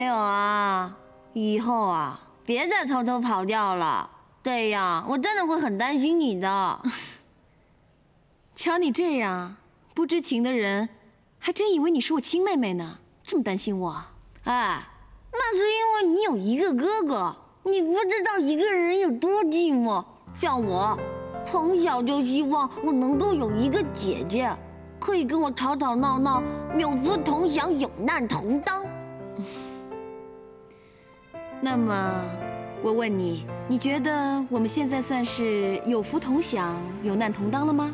没有啊，以后啊，别再偷偷跑掉了，这样我真的会很担心你的。 瞧你这样，不知情的人还真以为你是我亲妹妹呢，这么担心我。 哎，那是因为你有一个哥哥，你不知道一个人有多寂寞。像我，从小就希望我能够有一个姐姐，可以跟我吵吵闹闹，有福同享，有难同当。 那么，我问你，你觉得我们现在算是有福同享、有难同当了吗？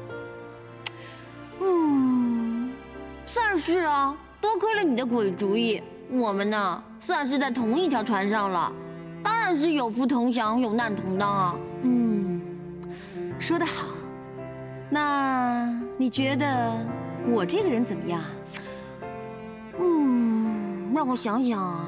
算是啊，多亏了你的鬼主意，我们呢算是在同一条船上了，当然是有福同享，有难同当啊。 说得好。那你觉得我这个人怎么样？ 让我想想啊，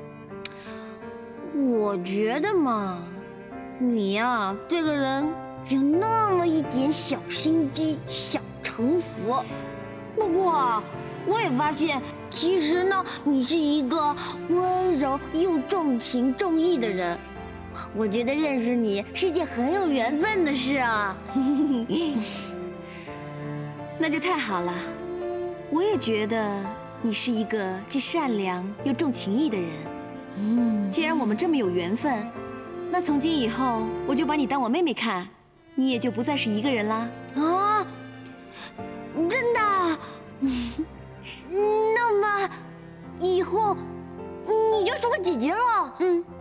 我觉得嘛，你呀，这个人有那么一点小心机、小城府。不过啊，我也发现，其实呢，你是一个温柔又重情重义的人。我觉得认识你是件很有缘分的事啊。 那就太好了。我也觉得你是一个既善良又重情义的人。既然我们这么有缘分，那从今以后我就把你当我妹妹看，你也就不再是一个人啦。 啊，真的？那么以后你就是我姐姐了。